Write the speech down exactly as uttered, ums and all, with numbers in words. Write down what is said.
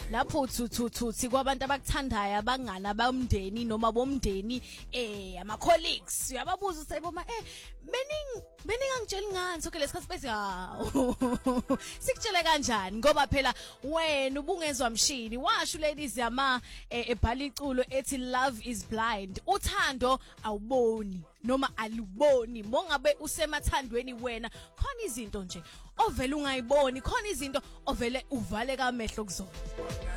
lapho uthuthuthi kwabantu abakuthandayo abangana bamndeni noma bomndeni eh ama colleagues uyababuza usayiboma eh bening beningangitsheli ngani sonke lesikhathi bethi hawo sikutshele kanjani ngoba phela wena ubungezwa mshini washo ladies yama ebhala iculo ethi love is blind uthando awuboni noma aluboni mongabe usemathandweni wena khona izinto nje ovela ungayiboni khona izinto ovele uvale kamehlo kuzona.